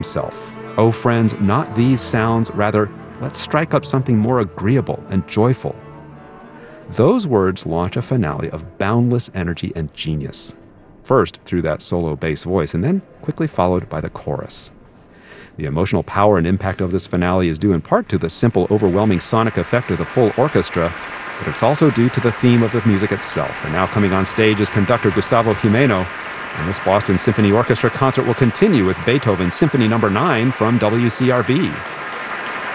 himself. Oh, friends, not these sounds, rather, let's strike up something more agreeable and joyful. Those words launch a finale of boundless energy and genius. First through that solo bass voice, and then quickly followed by the chorus. The emotional power and impact of this finale is due in part to the simple, overwhelming sonic effect of the full orchestra, but it's also due to the theme of the music itself. And now coming on stage is conductor Gustavo Gimeno, and this Boston Symphony Orchestra concert will continue with Beethoven's Symphony No. 9 from WCRB.